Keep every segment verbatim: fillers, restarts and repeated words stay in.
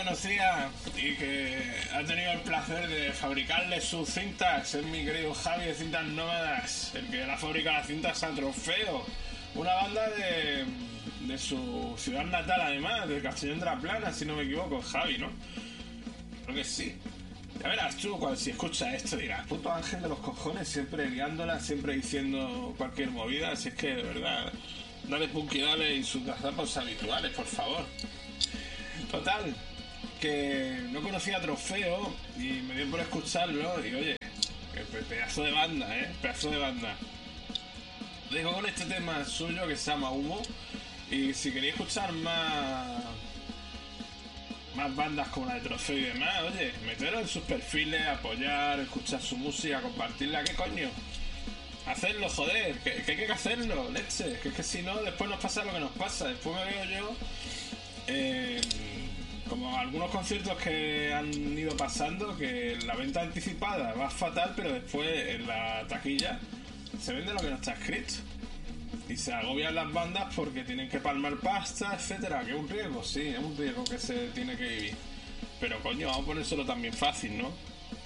conocía y que ha tenido el placer de fabricarle sus cintas es mi querido Javi de Cintas Nómadas, el que la fabrica las cintas a Trofeo, una banda de, de su ciudad natal, además, de Castellón de la Plana, si no me equivoco. Javi, ¿no? Creo que sí. Ya verás tú, cuando si escuchas esto dirás, puto Ángel de los cojones, siempre liándola, siempre diciendo cualquier movida. Así es que, de verdad, dale punk y dale y sus gazapos habituales, por favor. Total, que no conocía a Trofeo y me dio por escucharlo y oye, que pedazo de banda, eh, pedazo de banda. Dejo con este tema suyo que se llama Humo, y si queréis escuchar más más bandas como la de Trofeo y demás, oye, meteros en sus perfiles, apoyar, escuchar su música, compartirla, ¿qué coño? Hacerlo, joder, que, que hay que hacerlo, leche, que es que si no después nos pasa lo que nos pasa, después me veo yo eh, como algunos conciertos que han ido pasando, que la venta anticipada va fatal, pero después en la taquilla se vende lo que no está escrito y se agobian las bandas porque tienen que palmar pasta, etcétera, que es un riesgo, sí, es un riesgo que se tiene que vivir, pero coño, vamos a ponérselo también fácil, ¿no?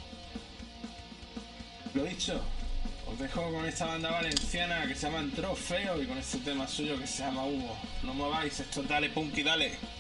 Lo dicho, os dejo con esta banda valenciana que se llama Trofeo y con este tema suyo que se llama Humo. No mováis, esto es Dale Punk y Dale.